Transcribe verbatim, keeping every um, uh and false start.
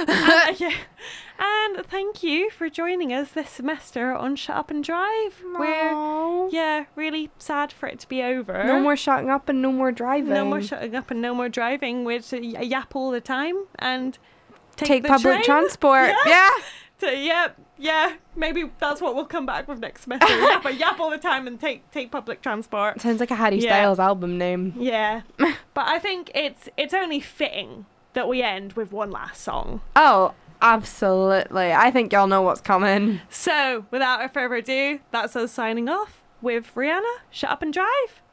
and, yeah. And thank you for joining us this semester on Shut Up and Drive. No. We're, yeah, really sad for it to be over. No more shutting up and no more driving. No more shutting up and no more driving. We're to yap all the time and take, Take the public train. transport. Yeah. Yeah. To, yeah, yeah. Maybe that's what we'll come back with next semester. yap, yap all the time and take take public transport. Sounds like a Harry Yeah. Styles album name. Yeah. But I think it's it's only fitting that we end with one last song. Oh, absolutely. I think y'all know what's coming. So, without further ado, that's us signing off with Rihanna, Shut Up and Drive.